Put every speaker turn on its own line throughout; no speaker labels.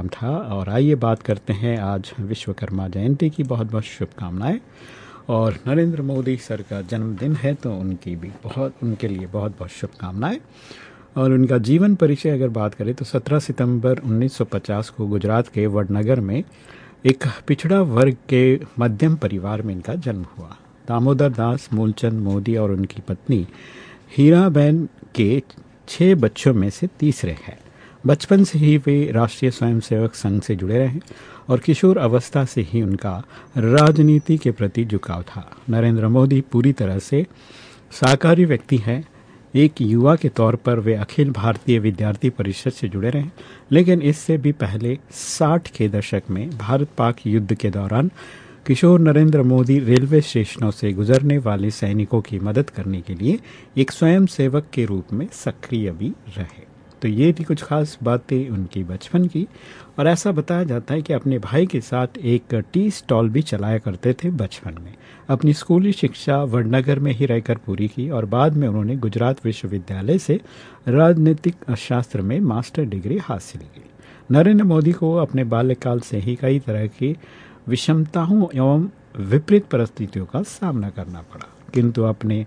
Programme था। और आइए बात करते हैं आज विश्वकर्मा जयंती की। बहुत बहुत शुभकामनाएं। और नरेंद्र मोदी सर का जन्मदिन है तो उनके लिए बहुत बहुत शुभकामनाएं। और उनका जीवन परिचय अगर बात करें तो 17 सितंबर 1950 को गुजरात के वडनगर में एक पिछड़ा वर्ग के मध्यम परिवार में इनका जन्म हुआ। दामोदर दास मूलचंद मोदी और उनकी पत्नी हीराबेन के 6 बच्चों में से तीसरे हैं। बचपन से ही वे राष्ट्रीय स्वयंसेवक संघ से जुड़े रहे और किशोर अवस्था से ही उनका राजनीति के प्रति झुकाव था। नरेंद्र मोदी पूरी तरह से शाकाहारी व्यक्ति हैं। एक युवा के तौर पर वे अखिल भारतीय विद्यार्थी परिषद से जुड़े रहे, लेकिन इससे भी पहले 60 के दशक में भारत पाक युद्ध के दौरान किशोर नरेंद्र मोदी रेलवे स्टेशनों से गुजरने वाले सैनिकों की मदद करने के लिए एक स्वयंसेवक के रूप में सक्रिय भी रहे। तो ये थी कुछ खास बातें उनकी बचपन की। और ऐसा बताया जाता है कि अपने भाई के साथ एक टी स्टॉल भी चलाया करते थे बचपन में। अपनी स्कूली शिक्षा वडनगर में ही रहकर पूरी की और बाद में उन्होंने गुजरात विश्वविद्यालय से राजनीतिक शास्त्र में मास्टर डिग्री हासिल की। नरेंद्र मोदी को अपने बाल्यकाल से ही कई तरह की विषमताओं एवं विपरीत परिस्थितियों का सामना करना पड़ा, किंतु अपने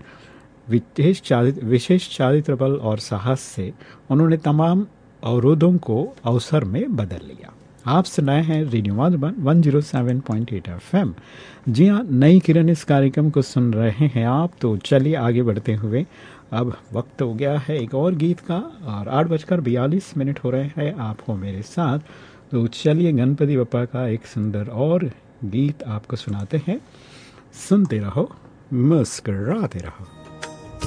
विशेष चारित्र बल और साहस से उन्होंने तमाम अवरोधों को अवसर में बदल लिया। आप सुनाए हैं रेडियो मधुबन 107.8 FM। जी हाँ, नई किरण इस कार्यक्रम को सुन रहे हैं आप। तो चलिए आगे बढ़ते हुए अब वक्त हो गया है एक और गीत का और 8:42 हो रहे हैं। आप हो मेरे साथ, तो चलिए गणपति बप्पा का एक सुंदर और गीत आपको सुनाते हैं। सुनते रहो, मुस्कुराते रहो।